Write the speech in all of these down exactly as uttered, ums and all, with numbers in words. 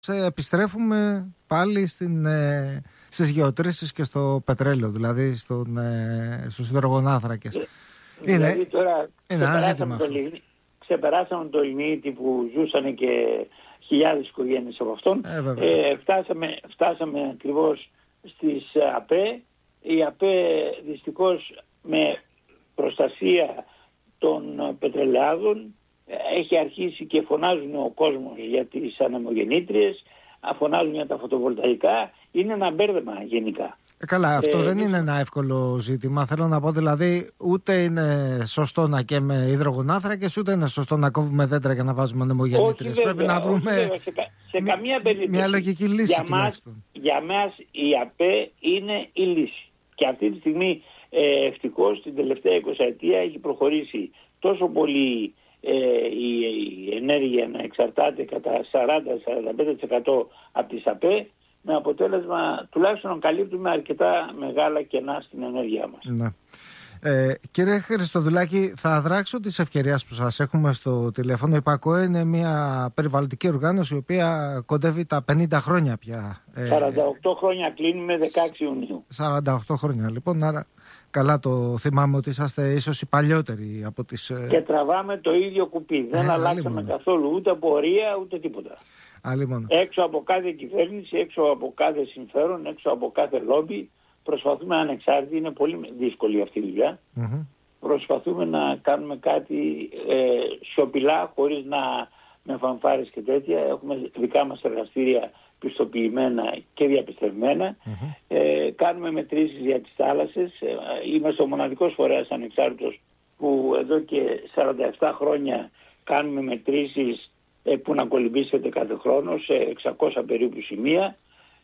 Επιστρέφουμε πάλι στην, ε, στις γεωτρήσεις και στο πετρέλαιο, δηλαδή στον, ε, στους υδρογονάνθρακες. Ε, είναι δηλαδή τώρα είναι ένα ζήτημα αυτό. Ξεπεράσαμε το λιμίτι που ζούσαν και χιλιάδες οικογένειες από αυτόν. Ε, ε, φτάσαμε, φτάσαμε ακριβώς στις ΑΠΕ. Η ΑΠΕ δυστυχώς με προστασία των πετρελαιάδων έχει αρχίσει και φωνάζουν ο κόσμος για τις ανεμογεννήτριες, φωνάζουν για τα φωτοβολταϊκά. Είναι ένα μπέρδεμα γενικά. Ε, καλά, αυτό ε, δεν είναι ένα εύκολο ζήτημα. Θέλω να πω δηλαδή, ούτε είναι σωστό να καίμε υδρογονάνθρακες, ούτε είναι σωστό να κόβουμε δέντρα και να βάζουμε ανεμογεννήτριες. Πρέπει βέβαια, να βρούμε όχι, σε, σε μια, καμία περίπτωση μια λογική λύση για μας, για μας η ΑΠΕ είναι η λύση. Και αυτή τη στιγμή ε, ευτυχώς την τελευταία εικοσαετία έχει προχωρήσει τόσο πολύ ε, η, η ενέργεια να εξαρτάται κατά σαράντα με σαράντα πέντε τοις εκατό από τις ΑΠΕ, με αποτέλεσμα τουλάχιστον να καλύπτουμε αρκετά μεγάλα κενά στην ενέργειά μας. Ναι. Ε, κύριε Χριστοδουλάκη, θα δράξω της ευκαιρίας που σας έχουμε στο τηλέφωνο. Η ΠΑΚΟΕ είναι μια περιβαλλοντική οργάνωση η οποία κοντεύει τα πενήντα χρόνια πια. σαράντα οκτώ χρόνια κλείνουμε δεκαέξι Ιουνίου. σαράντα οκτώ χρόνια λοιπόν, άρα καλά το θυμάμαι ότι είσαστε ίσως οι παλιότεροι από τις... Και τραβάμε το ίδιο κουπί. Δεν ε, αλλάξαμε αλίμονο. καθόλου ούτε πορεία ούτε τίποτα. Αλίμονο. Έξω από κάθε κυβέρνηση, έξω από κάθε συμφέρον, έξω από κάθε λόμπι. Προσπαθούμε ανεξάρτητοι, είναι πολύ δύσκολη αυτή η δουλειά. Mm-hmm. Προσπαθούμε να κάνουμε κάτι ε, σιωπηλά, χωρίς να με φανφάρες και τέτοια. Έχουμε δικά μας εργαστήρια πιστοποιημένα και διαπιστευμένα. Mm-hmm. Ε, κάνουμε μετρήσεις για τις θάλασσες. Ε, είμαστε ο μοναδικός φορέας ανεξάρτητος που εδώ και σαράντα επτά χρόνια κάνουμε μετρήσεις ε, που να κολυμπήσετε κάθε χρόνο σε εξακόσια περίπου σημεία.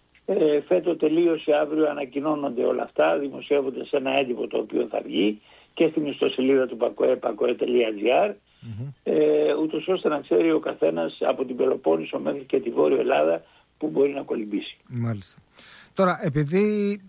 Ε, φέτο τελείωσε, αύριο ανακοινώνονται όλα αυτά, δημοσιεύονται σε ένα έντυπο το οποίο θα βγει και στην ιστοσελίδα του ΠΑΚΟΕ, πακοε τελεία τζι άρ, mm-hmm. ε, ούτως ώστε να ξέρει ο καθένας από την Πελοπόννησο μέχρι και τη Βόρειο Ελλάδα που μπορεί να κολυμπήσει. Μάλιστα. Τώρα, επειδή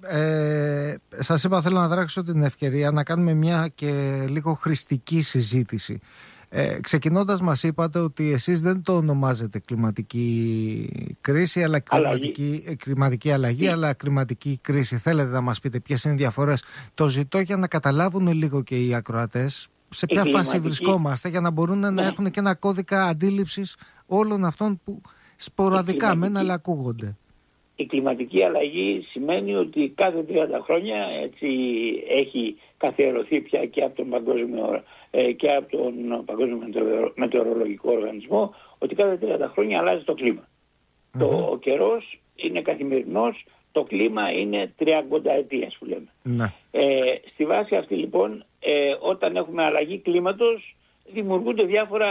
ε, σας είπα, θέλω να δράξω την ευκαιρία να κάνουμε μια και λίγο χρηστική συζήτηση. Ε, ξεκινώντας μας είπατε ότι εσείς δεν το ονομάζετε κλιματική κρίση, αλλά κλιματική αλλαγή, κλιματική αλλαγή, yeah. αλλά κλιματική κρίση. Θέλετε να μας πείτε ποιες είναι οι διαφορές? Το ζητώ για να καταλάβουν λίγο και οι ακροατές σε ποια η φάση βρισκόμαστε, για να μπορούν ναι. να έχουν και ένα κώδικα αντίληψης όλων αυτών που σποραδικά μεν αλλά ακούγονται. Η κλιματική αλλαγή σημαίνει ότι κάθε τριάντα χρόνια έτσι έχει καθιερωθεί πια και από τον Παγκόσμιο, ε, και από τον Παγκόσμιο Μετεωρολογικό Οργανισμό, ότι κάθε τριάντα χρόνια αλλάζει το κλίμα. Mm-hmm. Το, ο καιρός είναι καθημερινός, το κλίμα είναι τριανταετίας που λέμε. Mm-hmm. Ε, στη βάση αυτή λοιπόν, ε, όταν έχουμε αλλαγή κλίματος, δημιουργούνται διάφορα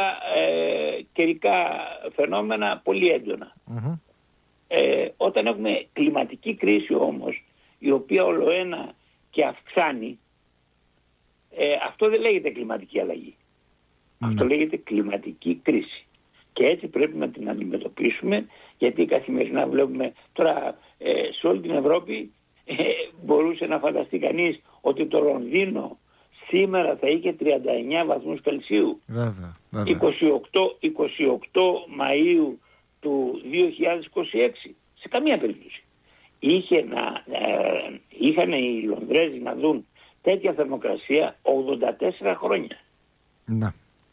ε, καιρικά φαινόμενα πολύ έντονα. Mm-hmm. Ε, όταν έχουμε κλιματική κρίση όμως, η οποία ολοένα και αυξάνει, ε, αυτό δεν λέγεται κλιματική αλλαγή. Ναι. Αυτό λέγεται κλιματική κρίση. Και έτσι πρέπει να την αντιμετωπίσουμε, γιατί καθημερινά βλέπουμε τώρα ε, σε όλη την Ευρώπη ε, μπορούσε να φανταστεί κανείς ότι το Λονδίνο σήμερα θα είχε τριάντα εννιά βαθμούς Κελσίου. Βέβαια, βέβαια. είκοσι οκτώ Μαΐου του δύο χιλιάδες είκοσι έξι. Σε καμία περίπτωση. Είχε να, ε, είχαν οι Λονδρέζοι να δουν τέτοια θερμοκρασία ογδόντα τέσσερα χρόνια. Να.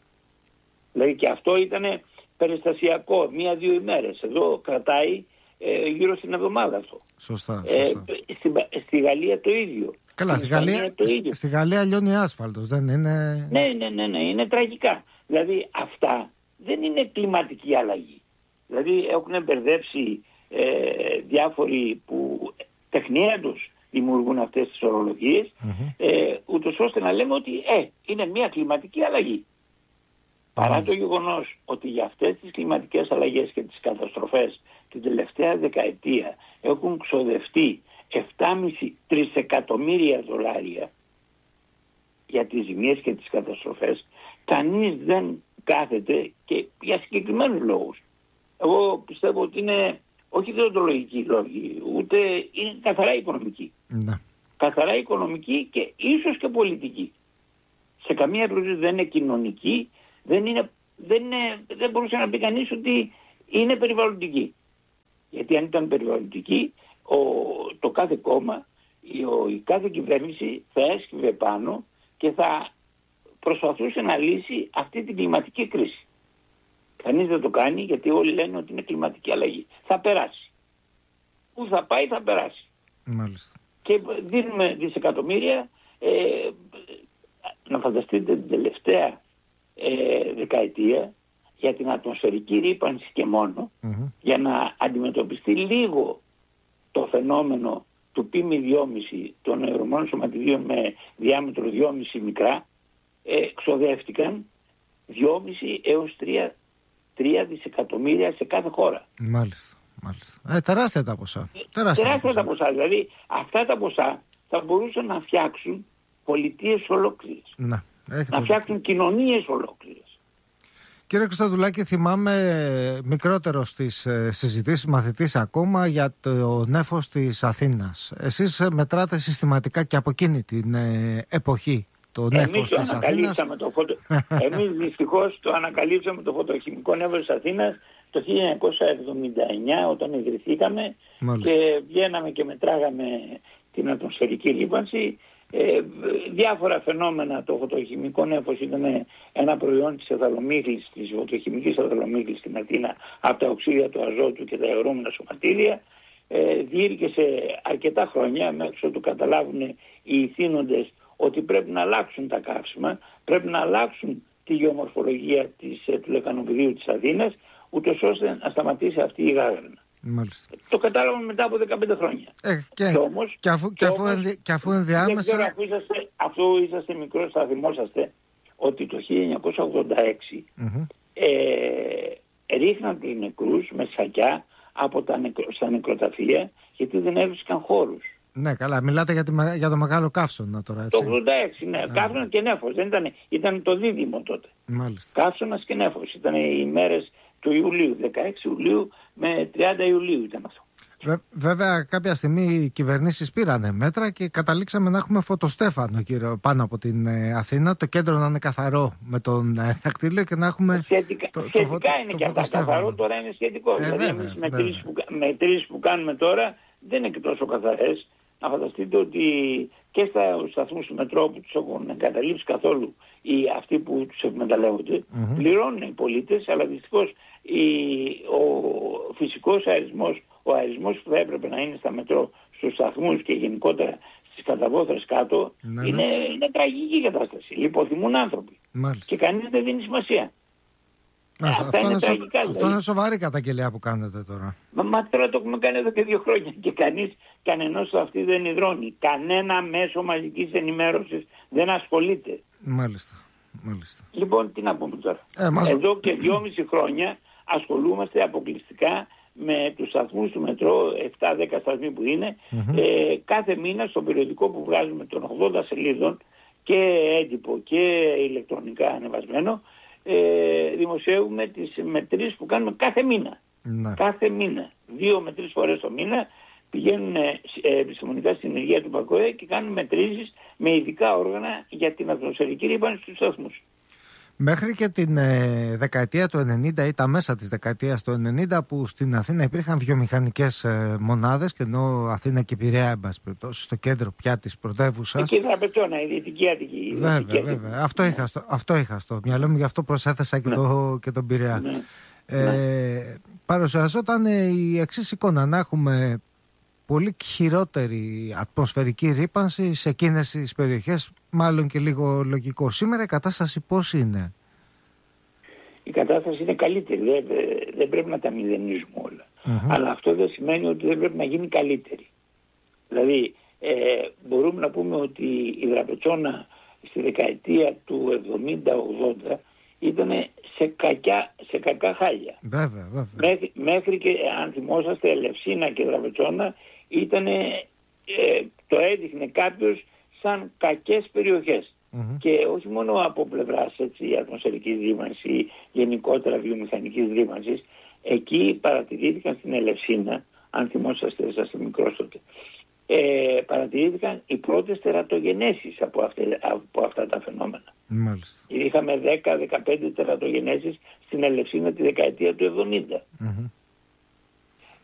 Δηλαδή και αυτό ήταν περιστασιακό, μία-δύο ημέρες. Εδώ κρατάει ε, γύρω στην εβδομάδα αυτό. Σωστά. σωστά. Ε, στη, στη Γαλλία το ίδιο. Καλά, στη Γαλλία, το ίδιο. Στη Γαλλία λιώνει άσφαλτος, δεν είναι... Ναι, ναι, ναι, ναι, είναι τραγικά. Δηλαδή αυτά δεν είναι κλιματική αλλαγή. Δηλαδή έχουν μπερδέψει ε, διάφοροι που τεχνία τους δημιουργούν αυτές τις ορολογίες, mm-hmm. ε, ούτως ώστε να λέμε ότι ε, είναι μια κλιματική αλλαγή. Mm-hmm. Παρά το γεγονός ότι για αυτές τις κλιματικές αλλαγές και τις καταστροφές την τελευταία δεκαετία έχουν ξοδευτεί επτά κόμμα πέντε τρισεκατομμύρια δολάρια για τις ζημίες και τις καταστροφές, κανείς δεν κάθεται και για συγκεκριμένους λόγους. Εγώ πιστεύω ότι είναι όχι δεοντολογικοί λόγοι, ούτε είναι καθαρά οικονομική. Ναι. Καθαρά οικονομική και ίσως και πολιτική. Σε καμία περίπτωση δεν είναι κοινωνική, δεν, είναι, δεν, είναι, δεν μπορούσε να πει κανείς ότι είναι περιβαλλοντική. Γιατί αν ήταν περιβαλλοντική, ο, το κάθε κόμμα, η, ο, η κάθε κυβέρνηση θα έσκυβε πάνω και θα προσπαθούσε να λύσει αυτή την κλιματική κρίση. Κανείς δεν το κάνει, γιατί όλοι λένε ότι είναι κλιματική αλλαγή. Θα περάσει. Πού θα πάει, θα περάσει. Μάλιστα. Και δίνουμε δισεκατομμύρια. Ε, να φανταστείτε την τελευταία ε, δεκαετία για την ατμοσφαιρική ρύπανση και μόνο, mm-hmm. για να αντιμετωπιστεί λίγο το φαινόμενο του πι εμ δυόμισι των αερομόνων σωματιδίων με διάμετρο δυόμισι μικρά, ε, ξοδεύτηκαν δυόμισι έως τρία δισεκατομμύρια σε κάθε χώρα. Μάλιστα. Μάλιστα. Ε, τεράστια τα ποσά. Τεράστια, τεράστια τα ποσά. Δηλαδή αυτά τα ποσά θα μπορούσαν να φτιάξουν πολιτείες ολόκληρες. Να, να φτιάξουν κοινωνίες ολόκληρες. Κύριε Χριστοδουλάκη, θυμάμαι μικρότερο στις συζητήσεις μαθητής ακόμα για το νέφος της Αθήνας. Εσείς μετράτε συστηματικά και από εκείνη την εποχή το νέφος της Αθήνας. Το φωτο... Εμείς δυστυχώς το ανακαλύψαμε το φωτοχημικό νέφος της Αθήνας το χίλια εννιακόσια εβδομήντα εννιά όταν ιδρυθήκαμε. Μάλιστα. Και βγαίναμε και μετράγαμε την ατμοσφαιρική ρύπανση. Ε, διάφορα φαινόμενα. Το φωτοχημικό νέφος ήταν ένα προϊόν της εθαλομύχλης, της φωτοχημικής εθαλομύχλης στην Αθήνα από τα οξύδια του αζότου και τα αιωρούμενα σωματίδια. Ε, διήρκεσε αρκετά χρόνια μέχρι ότου καταλάβουν οι ηθήνοντες ότι πρέπει να αλλάξουν τα καύσιμα, πρέπει να αλλάξουν τη γεωμορφολογία της, του λεκανοπεδίου της Αθήνας, ούτως ώστε να σταματήσει αυτή η γάγρανα. Μάλιστα. Το κατάλαβαμε μετά από δεκαπέντε χρόνια. Ε, και, και, όμως, και, αφού, και, όμως, αφού, και αφού ενδιάμεσα... Δεν ξέρω, είσαστε, αφού είσαστε μικρός θα θυμόσαστε ότι το χίλια εννιακόσια ογδόντα έξι mm-hmm. ε, ρίχναν τους νεκρούς με σακιά από τα νεκρο, στα νεκροταφεία γιατί δεν έβρισκαν χώρους. Ναι, καλά. Μιλάτε για, τη, για το μεγάλο καύσωνα τώρα, έτσι. Το ογδόντα έξι, ναι. Yeah. Καύσωνα και νέφος. Δεν ήταν, ήταν το δίδυμο τότε. Μάλιστα. Καύσωνας και νέφος. Ήταν οι μέρες του Ιουλίου, δεκαέξι Ιουλίου με τριάντα Ιουλίου ήταν αυτό. Βε, βέβαια, κάποια στιγμή οι κυβερνήσεις πήρανε μέτρα και καταλήξαμε να έχουμε φωτοστέφανο κύριο, πάνω από την ε, Αθήνα. Το κέντρο να είναι καθαρό με τον ε, δακτύλιο και να έχουμε. Σχετικά, το, σχετικά το, το, είναι το, και αυτό. Καθαρό τώρα είναι σχετικό. Ε, δηλαδή, εμείς με μετρήσεις που, που κάνουμε τώρα δεν είναι και τόσο καθαρές. Να φανταστείτε ότι και στα σταθμούς του μετρό που τους έχουν εγκαταλείψει καθόλου οι αυτοί που τους εκμεταλλεύονται, mm-hmm. πληρώνουν οι πολίτες, αλλά δυστυχώς η, ο φυσικός αερισμός, ο αερισμός που θα έπρεπε να είναι στα μετρό, στους σταθμούς και γενικότερα στις καταβόθρες κάτω, mm-hmm. είναι, είναι τραγική κατάσταση. Λιποθυμούν άνθρωποι. Μάλιστα. Και κανείς δεν δίνει σημασία. Μάλιστα, αυτό, είναι, είναι τραγικά, αυτό δηλαδή. Είναι σοβαρή καταγγελία που κάνετε τώρα. Μα, μα τώρα το έχουμε κάνει εδώ και δύο χρόνια και κανείς, κανενός αυτή δεν ιδρώνει. Κανένα μέσο μαζικής ενημέρωσης δεν ασχολείται. Μάλιστα. Μάλιστα. Λοιπόν, τι να πούμε τώρα. Ε, μας... Εδώ και δυόμιση χρόνια ασχολούμαστε αποκλειστικά με τους σταθμούς του μετρό, επτά δέκα σταθμοί που είναι, mm-hmm. ε, κάθε μήνα στο περιοδικό που βγάζουμε των ογδόντα σελίδων και έντυπο και ηλεκτρονικά ανεβασμένο, Ε, δημοσιεύουμε τις μετρήσεις που κάνουμε κάθε μήνα. Ναι. Κάθε μήνα. Δύο με τρεις φορές το μήνα πηγαίνουν ε, επιστημονικά στην ενεργεία του ΠΑΚΟΕ και κάνουν μετρήσεις με ειδικά όργανα για την ατμοσφαιρική ρύπανση στους σταθμούς. Μέχρι και την ε, δεκαετία του ενενήντα ή τα μέσα της δεκαετίας του ενενήντα που στην Αθήνα υπήρχαν βιομηχανικές ε, μονάδες και ενώ Αθήνα και Πειραιά, εν πάση περιπτώσει, στο κέντρο πια της πρωτεύουσας. Εκεί θα πετώνα, η Δυτική Αττική. Βέβαια, βέβαια. Αυτό, ναι. είχα στο, αυτό είχα στο μυαλό μου, γι' αυτό προσέθεσα και, ναι. το, και τον Πειραιά. Ναι. Ε, ναι. Παρουσιαζόταν η εξής εικόνα, να έχουμε πολύ χειρότερη ατμοσφαιρική ρύπανση σε εκείνες τις περιοχές, μάλλον και λίγο λογικό. Σήμερα η κατάσταση πώς είναι? Η κατάσταση είναι καλύτερη, δεν, δεν πρέπει να τα μηδενίζουμε όλα. Mm-hmm. Αλλά αυτό δεν σημαίνει ότι δεν πρέπει να γίνει καλύτερη. Δηλαδή ε, μπορούμε να πούμε ότι η Δραπετσόνα στη δεκαετία του εβδομήντα ογδόντα ήταν σε, κακιά, σε κακά χάλια. Βέβαια, βέβαια. Μέχρι, μέχρι και αν θυμόσαστε Ελευσίνα και Δραπετσόνα ήταν, ε, το έδειχνε κάποιος σαν κακές περιοχές. Mm-hmm. Και όχι μόνο από πλευράς έτσι, ατμοσφαιρικής ρύπανσης ή γενικότερα βιομηχανικής ρύπανσης, εκεί παρατηρήθηκαν στην Ελευσίνα, αν θυμόσαστε, είσαστε μικρός τότε, ε, παρατηρήθηκαν οι πρώτες τερατογενέσεις από, αυτέ, από αυτά τα φαινόμενα. Μάλιστα. Είχαμε δέκα με δεκαπέντε τερατογενέσεις στην Ελευσίνα τη δεκαετία του εβδομήντα. Mm-hmm.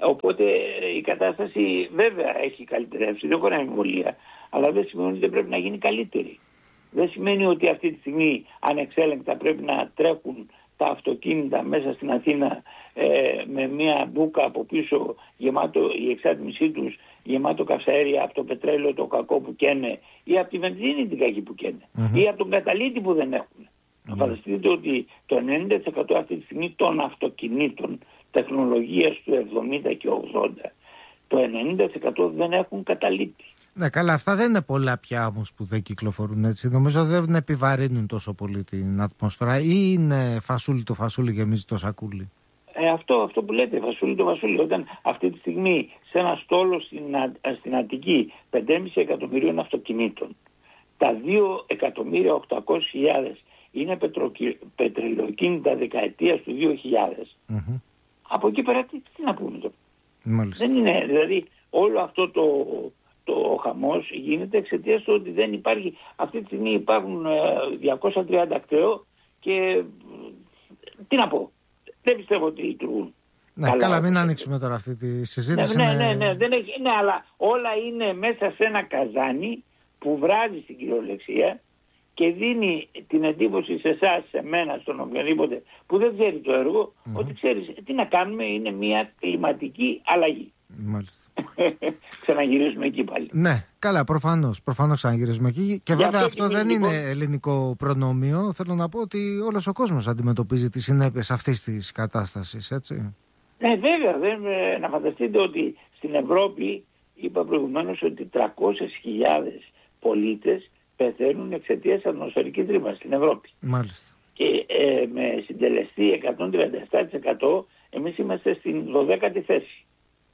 Οπότε η κατάσταση βέβαια έχει καλυτερεύσει, δεν έχω αμφιβολία, αλλά δεν σημαίνει ότι δεν πρέπει να γίνει καλύτερη. Δεν σημαίνει ότι αυτή τη στιγμή ανεξέλεγκτα πρέπει να τρέχουν τα αυτοκίνητα μέσα στην Αθήνα ε, με μια μπούκα από πίσω γεμάτο, η εξάτμισή τους γεμάτο καυσαέρια από το πετρέλαιο το κακό που καίνε ή από τη βενζίνη την κακή που καίνε mm-hmm. ή από τον καταλύτη που δεν έχουν. Mm-hmm. Να φανταστείτε ότι το ενενήντα τοις εκατό αυτή τη στιγμή των αυτοκινήτων τεχνολογίας του εβδομήντα και ογδόντα, το ενενήντα τοις εκατό δεν έχουν καταλύτη. Ναι, καλά, αυτά δεν είναι πολλά πια όμως που δεν κυκλοφορούν έτσι. Νομίζω δεν επιβαρύνουν τόσο πολύ την ατμόσφαιρα ή είναι φασούλι το φασούλι γεμίζει το σακούλι. Ε, αυτό, αυτό που λέτε, φασούλι το φασούλι, όταν αυτή τη στιγμή σε ένα στόλο στην, στην Αττική πεντέμισι εκατομμυρίων αυτοκινήτων, τα δύο εκατομμύρια οκτακόσιες χιλιάδες είναι πετρελαιοκίνητα δεκαετίας του δύο χιλιάδες. Mm-hmm. Από εκεί πέρα τι, τι να πούμε τώρα. Μάλιστα. Δεν είναι, δηλαδή όλο αυτό το, το χαμός γίνεται εξαιτίας του ότι δεν υπάρχει, αυτή τη στιγμή υπάρχουν διακόσια τριάντα κτέο και τι να πω, δεν πιστεύω ότι λειτουργούν. Ναι, καλά, καλά μην ανοίξουμε τώρα αυτή τη συζήτηση. Ναι, ναι, ναι, ναι, δεν έχει, ναι, αλλά όλα είναι μέσα σε ένα καζάνι που βράζει στην κυριολεξία και δίνει την εντύπωση σε εσάς, σε μένα, στον οποιοδήποτε που δεν ξέρει το έργο, mm-hmm. ότι ξέρεις τι να κάνουμε, είναι μια κλιματική αλλαγή. Μάλιστα. Ξαναγυρίζουμε εκεί πάλι. Ναι, καλά, προφανώς, προφανώς ξαναγυρίζουμε εκεί. Και βέβαια αυτό, αυτό δεν λοιπόν... είναι ελληνικό προνόμιο. Θέλω να πω ότι όλος ο κόσμος αντιμετωπίζει τις συνέπειες αυτής της κατάστασης, έτσι. Ναι, βέβαια. Δεν, να φανταστείτε ότι στην Ευρώπη, είπα προηγουμένως ότι τριακόσιες χιλιάδες πολίτες πεθαίνουν εξαιτίας ατμοσφαιρικής ρήμας στην Ευρώπη. Μάλιστα. Και ε, με συντελεστή εκατόν τριάντα επτά τοις εκατό εμείς είμαστε στην δωδέκατη θέση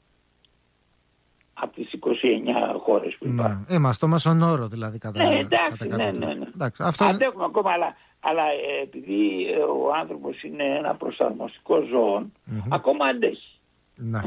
από τις είκοσι εννιά χώρες που υπάρχουν. Ναι, είμαστε στο μέσον όρο δηλαδή κατά. Ναι, εντάξει, κατά ναι, ναι, ναι. Εντάξει, αυτό... αντέχουμε ακόμα, αλλά, αλλά ε, επειδή ο άνθρωπος είναι ένα προσαρμοστικό ζώο, mm-hmm. ακόμα αντέχει. Ναι.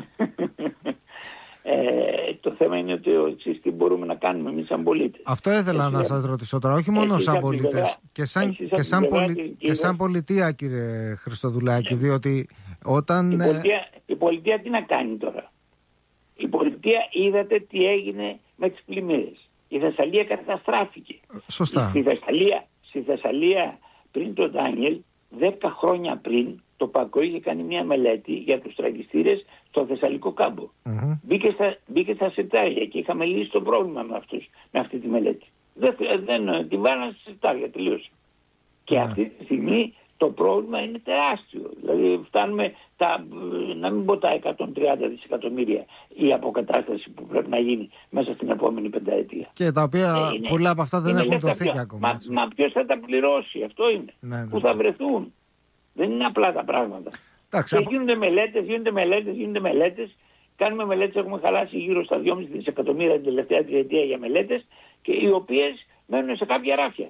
Ε, το θέμα είναι ότι εξής τι μπορούμε να κάνουμε εμείς σαν πολίτες. Αυτό ήθελα Εσύ, να σας ρωτήσω τώρα, όχι μόνο σαν πολίτες και σαν, και, σαν πολι... και σαν πολιτεία, κύριε Χριστοδουλάκη, ναι. διότι όταν... Η πολιτεία, η πολιτεία τι να κάνει τώρα. Η πολιτεία είδατε τι έγινε με τις πλημμύρες. Η Θεσσαλία καταστράφηκε. Σωστά. Στη Θεσσαλία, στη Θεσσαλία πριν τον Ντάνιελ, δέκα χρόνια πριν, το ΠΑΚΟ είχε κάνει μια μελέτη για τους τραγιστήρες στο Θεσσαλικό κάμπο. Mm-hmm. Μπήκε, στα, μπήκε στα συρτάρια και είχαμε λύσει το πρόβλημα με, αυτούς, με αυτή τη μελέτη. Δεν, δεν την βάλανε στα συρτάρια, τελείωσε. Και mm-hmm. αυτή τη στιγμή το πρόβλημα είναι τεράστιο. Δηλαδή φτάνουμε τα, να μην πω τα εκατόν τριάντα δισεκατομμύρια η αποκατάσταση που πρέπει να γίνει μέσα στην επόμενη πενταετία. Και τα οποία είναι, πολλά από αυτά δεν έχουν δοθεί και ακόμα. Μα, μα ποιος θα τα πληρώσει, αυτό είναι. Ναι, ναι. Που θα βρεθούν. Δεν είναι απλά τα πράγματα. Τάξε, και από... γίνονται μελέτες, γίνονται μελέτες, γίνονται μελέτες. Κάνουμε μελέτες, έχουμε χαλάσει γύρω στα δυόμισι δισεκατομμύρια την τελευταία τριετία για μελέτες και οι οποίες μένουν σε κάποια ράφια.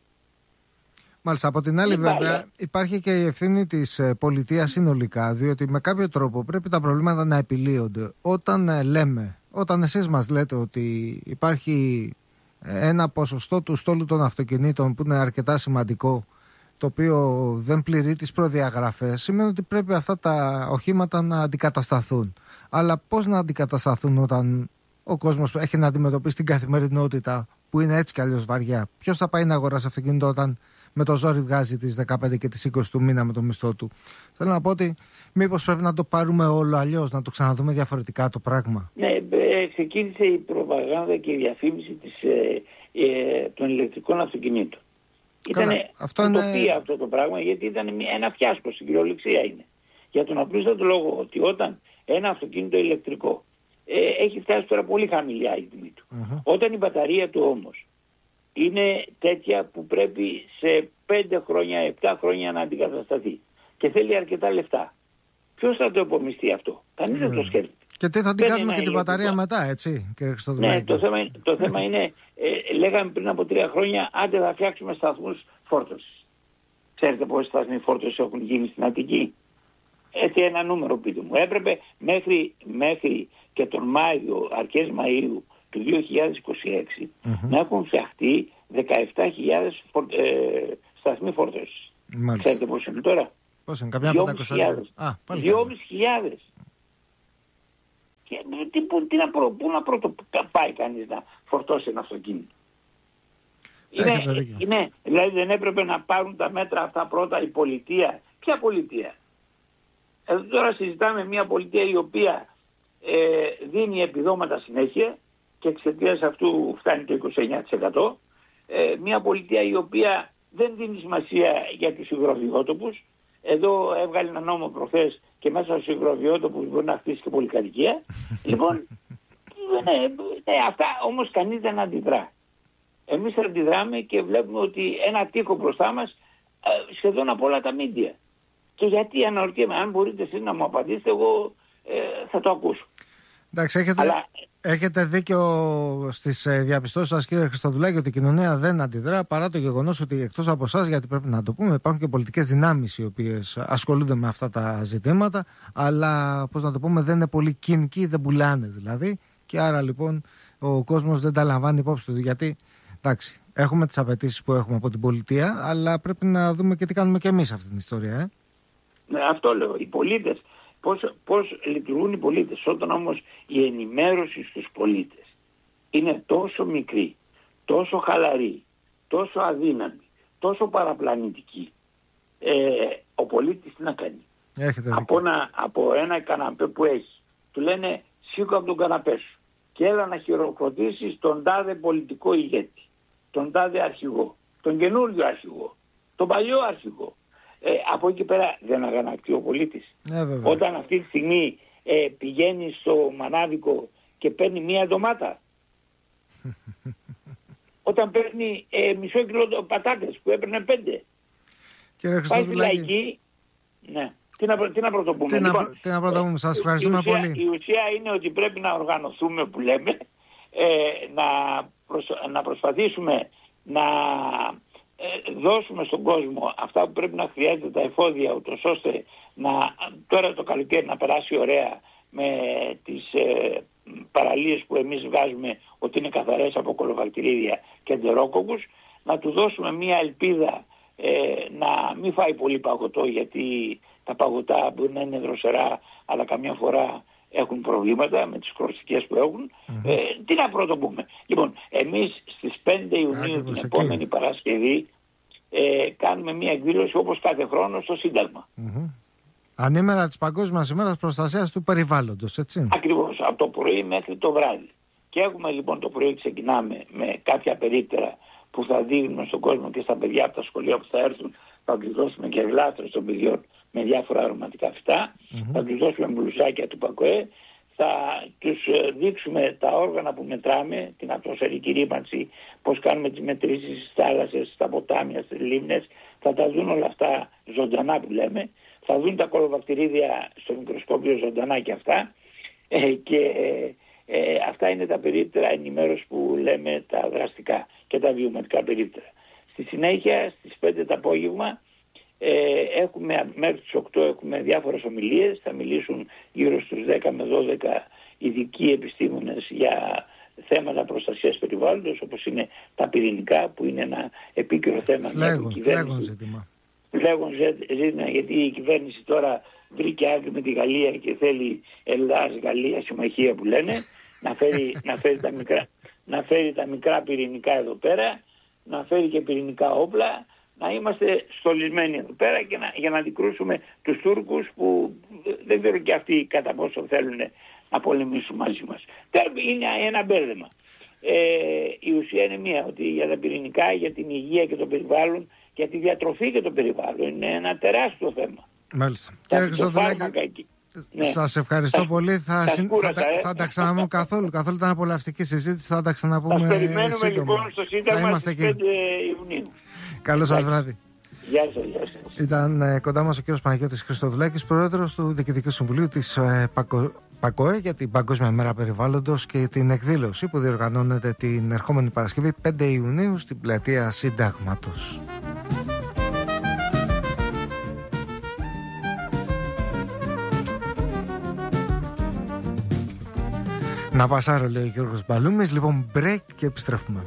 Μάλιστα, από την άλλη υπάρχει. Βέβαια υπάρχει και η ευθύνη της πολιτείας συνολικά, διότι με κάποιο τρόπο πρέπει τα προβλήματα να επιλύονται. Όταν λέμε, όταν εσείς μας λέτε ότι υπάρχει ένα ποσοστό του στόλου των αυτοκινήτων που είναι αρκετά σημαντικό, το οποίο δεν πληρεί τις προδιαγραφές, σημαίνει ότι πρέπει αυτά τα οχήματα να αντικατασταθούν. Αλλά πώς να αντικατασταθούν όταν ο κόσμος έχει να αντιμετωπίσει την καθημερινότητα που είναι έτσι κι αλλιώς βαριά? Ποιος θα πάει να αγοράσει αυτοκίνητο όταν με το ζόρι βγάζει τις δεκαπέντε και τις είκοσι του μήνα με το μισθό του? Θέλω να πω ότι μήπως πρέπει να το πάρουμε όλο αλλιώς, να το ξαναδούμε διαφορετικά το πράγμα. Ναι, ε, ξεκίνησε η προπαγάνδα και η διαφήμιση της, ε, ε, των ηλεκτρικών αυτοκινήτων. Ήταν ουτοπία είναι... αυτό το πράγμα, γιατί ήταν ένα φιάσκο, στην κυριολεξία είναι. Για τον απλούστατο λόγο ότι όταν ένα αυτοκίνητο ηλεκτρικό ε, έχει φτάσει τώρα πολύ χαμηλά η τιμή του, uh-huh. όταν η μπαταρία του όμως είναι τέτοια που πρέπει σε πέντε χρόνια, επτά χρόνια να αντικατασταθεί και θέλει αρκετά λεφτά, ποιος θα το επομιστεί αυτό? Κανείς δεν mm. το σκέφτεται. Και τι θα την κάνουμε και την μπαταρία μετά, έτσι, κύριε Χριστοδουλάκη? Ναι, το θέμα, το θέμα είναι, ε, λέγαμε πριν από τρία χρόνια, άντε θα φτιάξουμε σταθμούς φόρτωσης. Ξέρετε πόσοι σταθμοί φόρτωσης έχουν γίνει στην Αττική? Έτσι ένα νούμερο πείτε μου. Έπρεπε μέχρι, μέχρι και τον Μάιο, αρχές Μαΐου του δύο χιλιάδες είκοσι έξι mm-hmm. να έχουν φτιαχτεί δεκαεπτά χιλιάδες φορ, ε, σταθμοί φόρτωσης. Ξέρετε πώς είναι τώρα? Πώς είναι, καμιά πεντακόσια χιλιάδες. δυόμισι χιλιάδες. Και τι, που, τι να προ, πού να πρώτο πάει κανείς να φορτώσει ένα αυτοκίνητο. Είναι, είναι, δηλαδή δεν έπρεπε να πάρουν τα μέτρα αυτά πρώτα η πολιτεία. Ποια πολιτεία? Εδώ τώρα συζητάμε μια πολιτεία η οποία ε, δίνει επιδόματα συνέχεια και εξαιτίας αυτού φτάνει το είκοσι εννέα τοις εκατό. Ε, μια πολιτεία η οποία δεν δίνει σημασία για τους υγροβιότοπους. Εδώ έβγαλε ένα νόμο προχθές και μέσα στους υγροβιότοπους μπορεί να χτίσει και πολυκατοικία. Λοιπόν, ναι, ναι, αυτά όμως κανείς δεν αντιδρά. Εμείς αντιδράμε και βλέπουμε ότι ένα τείχο μπροστά μας ε, σχεδόν από όλα τα μίντια. Και γιατί αναρωτιέμαι, αν μπορείτε εσείς να μου απαντήσετε, εγώ ε, θα το ακούσω. Εντάξει, έχετε, Αλλά... έχετε δίκιο στις ε, διαπιστώσεις σας, κύριε Χριστοδουλάκη, ότι η κοινωνία δεν αντιδρά, παρά το γεγονός ότι εκτός από εσάς, γιατί πρέπει να το πούμε, υπάρχουν και πολιτικές δυνάμεις οι οποίες ασχολούνται με αυτά τα ζητήματα, αλλά πώς να το πούμε, δεν είναι πολύ κοινικοί, δεν πουλάνε δηλαδή, και άρα λοιπόν ο κόσμος δεν τα λαμβάνει υπόψη του. Γιατί, εντάξει, έχουμε τις απαιτήσεις που έχουμε από την πολιτεία, αλλά πρέπει να δούμε και τι κάνουμε και εμείς αυτή την ιστορία. Ε? Ναι, αυτό λέω. Οι πολίτες. Πώς, πώς λειτουργούν οι πολίτες. Όταν όμως η ενημέρωση στους πολίτες είναι τόσο μικρή, τόσο χαλαρή, τόσο αδύναμη, τόσο παραπλανητική, ε, ο πολίτης τι να κάνει? Από ένα, από ένα καναπέ που έχει, του λένε σήκω από τον καναπέ σου και έλα να χειροκροτήσεις τον τάδε πολιτικό ηγέτη, τον τάδε αρχηγό, τον καινούριο αρχηγό, τον παλιό αρχηγό. Ε, από εκεί πέρα δεν αγανακτεί ο πολίτης. Ε, Όταν αυτή τη στιγμή ε, πηγαίνει στο μανάβικο και παίρνει μία ντομάτα. Όταν παίρνει ε, μισό κιλό πατάτες που έπαιρνε πέντε. Πάει στη λαϊκή. Ναι. Τι να, τι να πρωτοπούμε. Τι, λοιπόν, να, τι να πρωτοπούμε. Σας ευχαριστούμε η ουσία, πολύ. Η ουσία είναι ότι πρέπει να οργανωθούμε, που λέμε, ε, να, προσ, να προσπαθήσουμε να ε, δώσουμε στον κόσμο αυτά που πρέπει να χρειάζεται, τα εφόδια, ούτως ώστε να, τώρα το καλοκαίρι να περάσει ωραία με τις ε, παραλίες που εμείς βγάζουμε ότι είναι καθαρές από κολοβακτηρίδια και εντερόκοκκους, να του δώσουμε μια ελπίδα ε, να μην φάει πολύ παγωτό, γιατί τα παγωτά μπορεί να είναι δροσερά, αλλά καμιά φορά έχουν προβλήματα με τις κορστικές που έχουν. Mm-hmm. Ε, τι να πρώτο πούμε. Λοιπόν, εμείς στις πέντε Ιουνίου την επόμενη εκεί. Παρασκευή ε, κάνουμε μια εκδήλωση όπως κάθε χρόνο στο Σύνταγμα. Mm-hmm. Ανήμερα της Παγκόσμιας ημέρας προστασίας του περιβάλλοντος, έτσι. Ακριβώς, από το πρωί μέχρι το βράδυ. Και έχουμε λοιπόν το πρωί, ξεκινάμε με κάποια περίπτερα που θα δίνουμε στον κόσμο και στα παιδιά από τα σχολεία που θα έρθουν. Θα τους δώσουμε και γλάστρες των παιδιών με διάφορα αρωματικά φυτά. Mm-hmm. Θα τους δώσουμε μπλουζάκια του ΠΑΚΟΕ. Θα τους δείξουμε τα όργανα που μετράμε, την ατμοσφαιρική ρήμανση, πώς κάνουμε τις μετρήσεις στις θάλασσες, στα ποτάμια, στις λίμνες. Θα τα δουν όλα αυτά ζωντανά που λέμε. Θα δουν τα κολοβακτηρίδια στο μικροσκόπιο ζωντανά και αυτά. Ε, και ε, ε, αυτά είναι τα περίπτερα ενημέρωση που λέμε, τα δραστικά και τα βιωματικά περίπτερα. Στη συνέχεια στις πέντε το απόγευμα ε, έχουμε, μέχρι τις οκτώ έχουμε διάφορες ομιλίες. Θα μιλήσουν γύρω στους δέκα με δώδεκα ειδικοί επιστήμονες για θέματα προστασίας περιβάλλοντος, όπως είναι τα πυρηνικά, που είναι ένα επίκαιρο θέμα. Φλέγον, φλέγον ζήτημα. Φλέγον ζήτημα, γιατί η κυβέρνηση τώρα βρήκε άκρη με τη Γαλλία και θέλει Ελλάς-Γαλλία συμμαχία που λένε, να φέρει, να, φέρει τα μικρά, να φέρει τα μικρά πυρηνικά εδώ πέρα, να φέρει και πυρηνικά όπλα, να είμαστε στολισμένοι εδώ πέρα και να, για να αντικρούσουμε τους Τούρκους που δεν ξέρω και αυτοί κατά πόσο θέλουν να πολεμήσουν μαζί μας. Είναι ένα μπέρδεμα. Ε, η ουσία είναι μία, ότι για τα πυρηνικά, για την υγεία και το περιβάλλον, για τη διατροφή και το περιβάλλον είναι ένα τεράστιο θέμα. Μάλιστα. Κύριε Χριστοδουλάκη, ναι. Σας ευχαριστώ θα, πολύ. Θα, θα, συν... κούρασα, θα, ε. θα τα ξαναπούμε καθόλου. Καθόλου ήταν απολαυστική συζήτηση. Θα τα ξαναπούμε. Σας περιμένουμε σύντομα. Λοιπόν στο Σύνταγμα στις πέντε Ιουνίου. Καλό σας βράδυ. Γεια σας, γεια σας. Ήταν ε, κοντά μας ο κύριος Παναγιώτης Χριστοδουλάκης, πρόεδρος του Διοικητικού Συμβουλίου της ε, Πακο... ΠΑΚΟΕ για την Παγκόσμια Μέρα Περιβάλλοντος και την εκδήλωση που διοργανώνεται την ερχόμενη Παρασκευή πέντε Ιουνίου στην πλατεία Συντάγματος. Να πασάρω, λέει ο Γιώργος Μπαλούμης. Λοιπόν, break και επιστρέφουμε.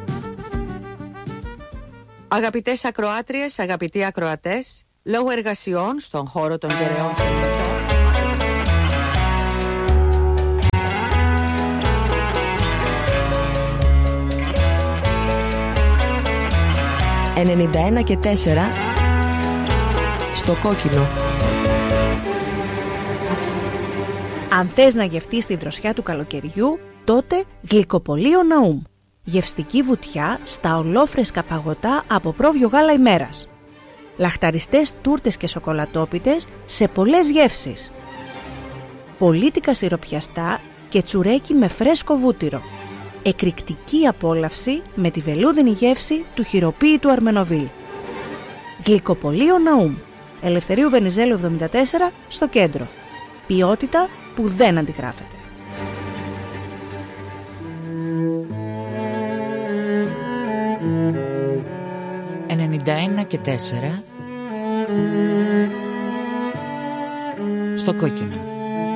Αγαπητές ακροάτριες, αγαπητοί ακροατές, λόγω εργασιών στον χώρο των γεραιών στο ενενήντα ένα και τέσσερα στο κόκκινο. Αν θες να γευτείς τη δροσιά του καλοκαιριού, τότε Γλυκοπωλείο Ναούμ. Γευστική βουτιά στα ολόφρεσκα παγωτά από πρόβιο γάλα ημέρας. Λαχταριστές τούρτες και σοκολατόπιτες σε πολλές γεύσεις. Πολίτικα σιροπιαστά και τσουρέκι με φρέσκο βούτυρο. Εκρηκτική απόλαυση με τη βελούδινη γεύση του χειροποίητου Αρμενοβίλ. Γλυκοπωλείο Ναούμ. Ελευθερίου Βενιζέλου εβδομήντα τέσσερα στο κέντρο. Ποιότητα που δεν αντιγράφεται. ενενήντα ένα και τέσσερα στο κόκκινο.